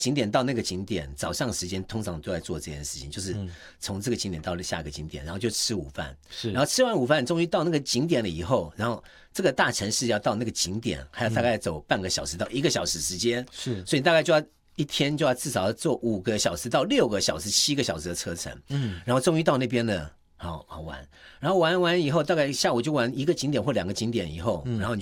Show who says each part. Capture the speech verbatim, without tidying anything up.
Speaker 1: 景点到那个景点，早上时间通常都在做这件事情，就是从这个景点到下一个景点，然后就吃午饭，
Speaker 2: 是，
Speaker 1: 然后吃完午饭，终于到那个景点了以后，然后这个大城市要到那个景点，还要大概走半个小时到一个小时时间，
Speaker 2: 是，
Speaker 1: 所以你大概就要一天就要至少要坐五个小时到六个小时、七个小时的车程，嗯，然后终于到那边了，好好玩，然后玩完以后，大概下午就玩一个景点或两个景点以后，然后你